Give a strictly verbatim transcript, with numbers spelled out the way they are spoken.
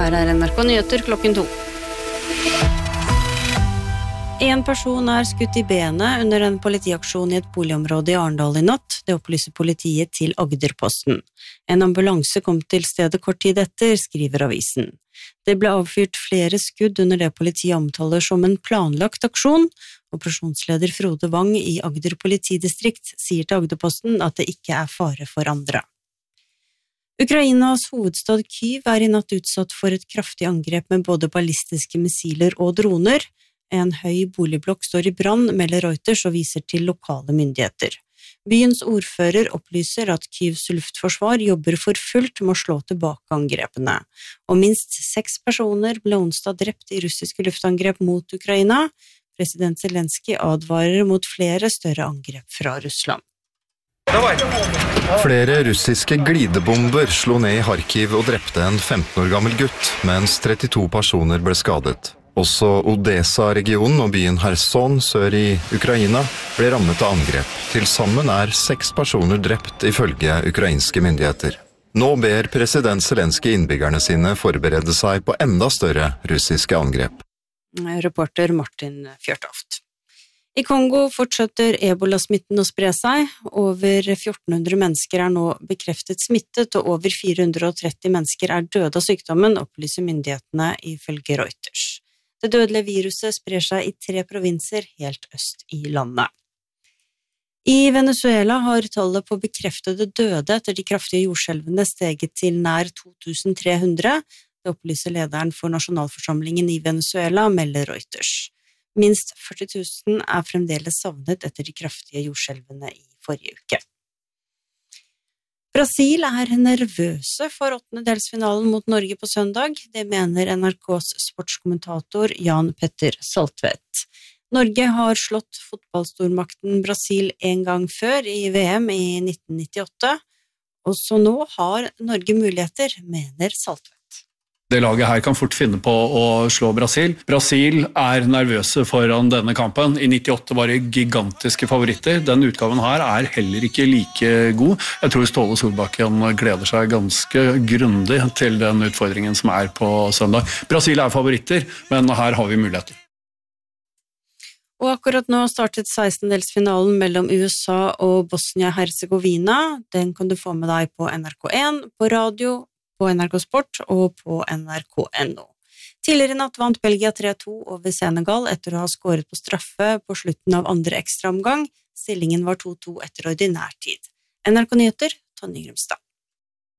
Her er N R K Nyheter klokken to. En person er skutt i benet under en politiaksjon i et boligområde i Arendal i natt. Det opplyser politiet til Agderposten. En ambulanse kom til stedet kort tid etter, skriver avisen. Det ble avfyrt flere skudd under det politiet omtaler som en planlagt aksjon. Operasjonsleder Frode Wang i Agder politidistrikt sier til Agderposten at det ikke er fare for andre. Ukrainas hovedstad Kyiv er i natt utsatt for et kraftig angrep med både ballistiske missiler og droner. En høy boligblokk står i brann, melder Reuters og viser til lokale myndigheter. Byens ordfører opplyser at Kyivs luftforsvar jobber for fullt med å slå tilbake angrepene. Og minst seks personer ble onsdag drept i russiske luftangrep mot Ukraina. President Zelensky advarer mot flere større angrep fra Russland. Flere russiske glidebomber slo ned i Kharkiv og drepte en femten år gammel gutt, mens trettito personer ble skadet. Også Odessa-regionen og byen Kherson sør i Ukraina ble rammet av angrep. Til sammen er seks personer drept ifølge ukrainske myndigheter. Nå ber president Zelensky innbyggerne sine forberede seg på enda større russiske angrep. Reporter Martin Fjørtoft. I Kongo fortsetter ebola-smitten å spre seg. Over fjorten hundre mennesker er nå bekreftet smittet, og over fire hundre og tretti mennesker er døde av sykdommen, opplyser myndighetene ifølge Reuters. Det dødelige viruset sprer seg i tre provinser helt øst i landet. I Venezuela har tallet på bekreftede døde etter de kraftige jordskjelvene steget til nær to tusen tre hundre. Det opplyser lederen for nasjonalforsamlingen i Venezuela, melder Reuters. Minst førti tusen er fremdeles savnet etter de kraftige jordskjelvene i forrige uke. Brasil er nervøse for åttendedelsfinalen mot Norge på søndag. Det mener N R K's sportskommentator Jan Petter Saltvedt. Norge har slått fotballstormakten Brasil en gang før i V M i nitten nittiåtte, og så nå har Norge muligheter, mener Saltvedt. Det laget her kan fort finne på å slå Brasil. Brasil er nervøse foran denne kampen. I nittiåtte var det gigantiske favoritter. Den utgaven her er heller ikke like god. Jeg tror Ståle Solbakken gleder seg ganske grundig til den utfordringen som er på søndag. Brasil er favoritter, men her har vi muligheter. Og akkurat nå startet sekstendedelsfinalen mellom U S A og Bosnia-Herzegovina. Den kan du få med deg på N R K en, på radio, på N R K Sport og på N R K punkt no. Tidligere natt vant Belgia tre to over Senegal etter å ha skåret på straffe på slutten av andre ekstraomgang. Stillingen var to to etter ordinær tid. N R K Nyheter, Tonje Grumstad.